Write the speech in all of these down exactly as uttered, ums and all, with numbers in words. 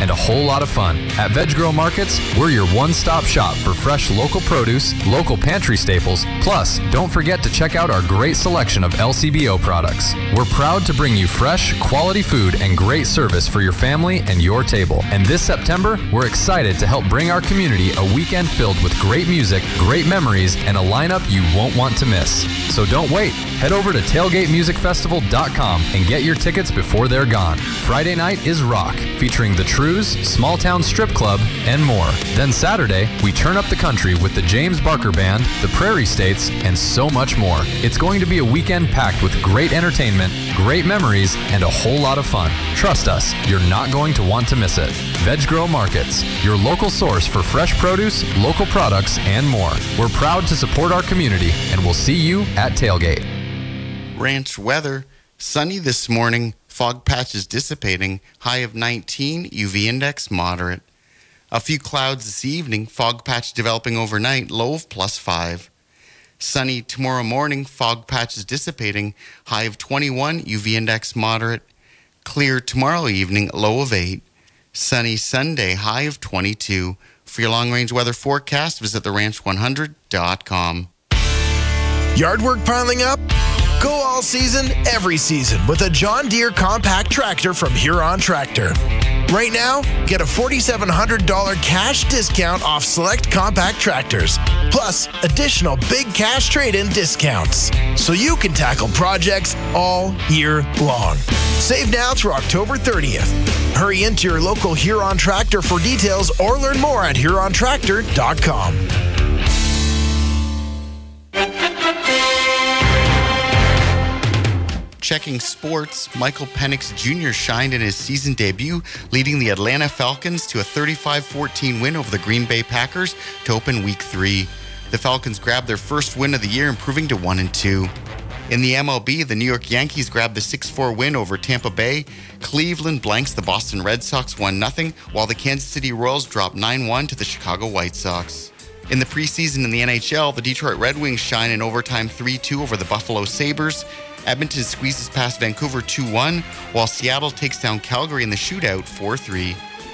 and a whole lot of fun. At Veg Grow Markets, we're your one-stop shop for fresh local produce, local pantry staples, plus don't forget to check out our great selection of L C B O products. We're proud to bring you fresh, quality food and great service for your family and your table. And this September, we're excited to help bring our community a weekend filled with great music, great memories, and a lineup you won't want to miss. So don't wait. Head over to tailgate music festival dot com and get your tickets before they're gone. Friday night is rock, featuring the Trues, Small Town Strip Club, and more. Then Saturday, we turn up the country with the James Barker Band, the Prairie States, and so much more. It's going to be a weekend packed with great entertainment, great memories, and a whole lot of fun. Trust us, you're not going to want to miss it. Veg Grow Markets, your local source for fresh produce, local products, and more. We're proud to support our community, and we'll see you at Tailgate. Ranch weather, sunny this morning, fog patches dissipating, high of nineteen, U V index moderate. A few clouds this evening, fog patch developing overnight, low of plus five. Sunny tomorrow morning, fog patches dissipating, high of twenty-one, U V index moderate. Clear tomorrow evening, low of eight. Sunny Sunday, high of twenty-two. For your long-range weather forecast, visit the ranch one hundred dot com. Yard work piling up? Go all season, every season with a John Deere compact tractor from Huron Tractor. Right now, get a four thousand seven hundred dollars cash discount off select compact tractors, plus additional big cash trade-in discounts, so you can tackle projects all year long. Save now through October thirtieth. Hurry into your local Huron Tractor for details or learn more at huron tractor dot com. Checking sports, Michael Penix Junior shined in his season debut, leading the Atlanta Falcons to a thirty-five fourteen win over the Green Bay Packers to open Week three. The Falcons grabbed their first win of the year, improving to one and two. In the M L B, the New York Yankees grabbed the six four win over Tampa Bay. Cleveland blanks the Boston Red Sox one nothing, while the Kansas City Royals dropped nine one to the Chicago White Sox. In the preseason in the N H L, the Detroit Red Wings shine in overtime three two over the Buffalo Sabres. Edmonton squeezes past Vancouver two one, while Seattle takes down Calgary in the shootout four three.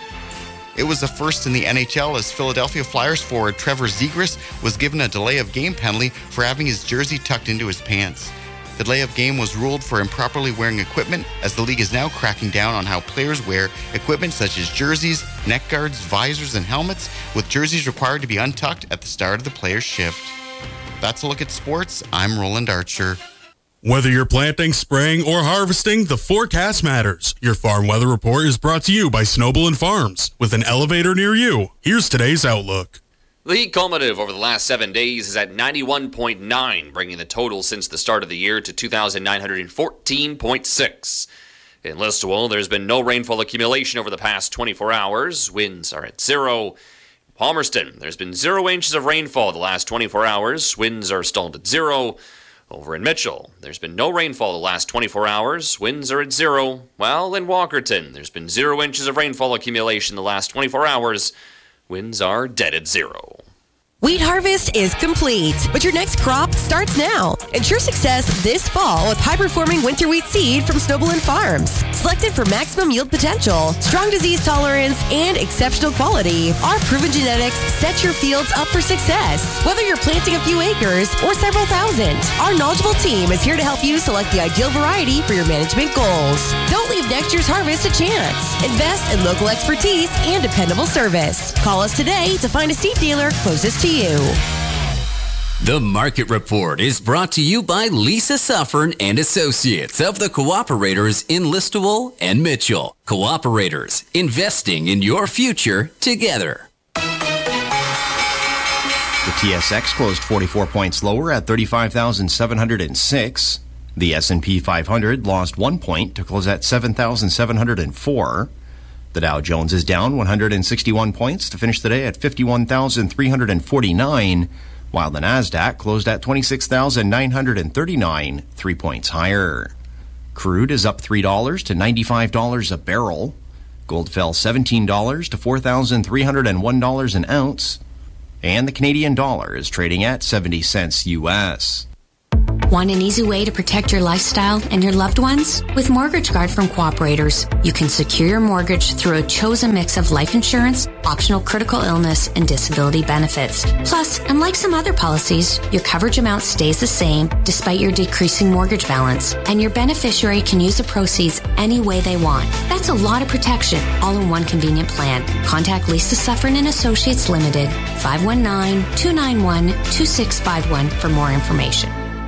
It was a first in the N H L as Philadelphia Flyers forward Trevor Zegras was given a delay of game penalty for having his jersey tucked into his pants. The delay of game was ruled for improperly wearing equipment, as the league is now cracking down on how players wear equipment such as jerseys, neck guards, visors, and helmets, with jerseys required to be untucked at the start of the player's shift. That's a look at sports. I'm Roland Archer. Whether you're planting, spraying, or harvesting, the forecast matters. Your Farm Weather Report is brought to you by Snowball Farms. With an elevator near you, here's today's outlook. The heat cumulative over the last seven days is at ninety-one point nine, bringing the total since the start of the year to two thousand nine hundred fourteen point six. In Listowel, there's been no rainfall accumulation over the past twenty-four hours. Winds are at zero. Palmerston, there's been zero inches of rainfall the last twenty-four hours. Winds are stalled at zero. Over in Mitchell, there's been no rainfall the last twenty-four hours. Winds are at zero. Well, in Walkerton, there's been zero inches of rainfall accumulation the last twenty-four hours. Winds are dead at zero. Wheat harvest is complete, but your next crop starts now. Ensure success this fall with high-performing winter wheat seed from Snowball Farms. Selected for maximum yield potential, strong disease tolerance, and exceptional quality, our proven genetics set your fields up for success. Whether you're planting a few acres or several thousand, our knowledgeable team is here to help you select the ideal variety for your management goals. Don't leave next year's harvest to chance. Invest in local expertise and dependable service. Call us today to find a seed dealer closest to you. The Market Report is brought to you by Lisa Suffern and Associates of the Cooperators in Listowel and Mitchell. Cooperators, investing in your future together. The T S X closed forty-four points lower at thirty-five thousand seven hundred six. The S and P five hundred lost one point to close at seven thousand seven hundred four. The Dow Jones is down one hundred sixty-one points to finish the day at fifty-one thousand three hundred forty-nine, while the Nasdaq closed at twenty-six thousand nine hundred thirty-nine, three points higher. Crude is up three dollars to ninety-five dollars a barrel. Gold fell seventeen dollars to four thousand three hundred one dollars an ounce. And the Canadian dollar is trading at seventy cents U S. Want an easy way to protect your lifestyle and your loved ones? With Mortgage Guard from Cooperators, you can secure your mortgage through a chosen mix of life insurance, optional critical illness, and disability benefits. Plus, unlike some other policies, your coverage amount stays the same despite your decreasing mortgage balance, and your beneficiary can use the proceeds any way they want. That's a lot of protection, all in one convenient plan. Contact Lisa Suffren and Associates Limited, five one nine, two nine one, two six five one for more information.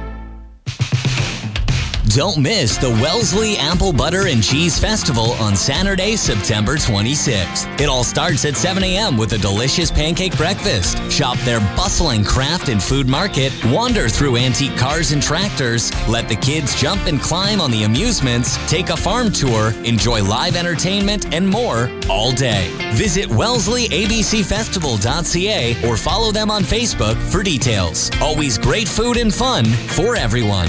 Don't miss the Wellesley Apple Butter and Cheese Festival on Saturday, September twenty-sixth. It all starts at seven a.m. with a delicious pancake breakfast. Shop their bustling craft and food market, wander through antique cars and tractors, let the kids jump and climb on the amusements, take a farm tour, enjoy live entertainment, and more all day. Visit wellesley a b c festival dot c a or follow them on Facebook for details. Always great food and fun for everyone.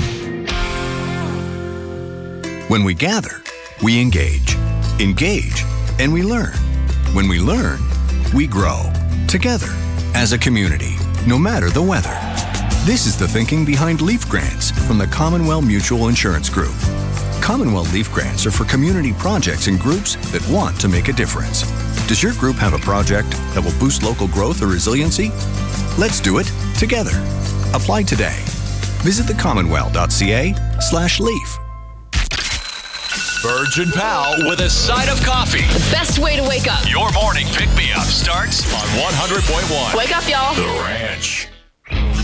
When we gather, we engage, engage, and we learn. When we learn, we grow. Together, as a community, no matter the weather. This is the thinking behind Leaf Grants from the Commonwealth Mutual Insurance Group. Commonwealth Leaf Grants are for community projects and groups that want to make a difference. Does your group have a project that will boost local growth or resiliency? Let's do it together. Apply today. Visit the commonwealth dot c a slash leaf. Burge and Powell with a side of coffee. The best way to wake up. Your morning pick-me-up starts on one hundred point one. Wake up, y'all. The Ranch.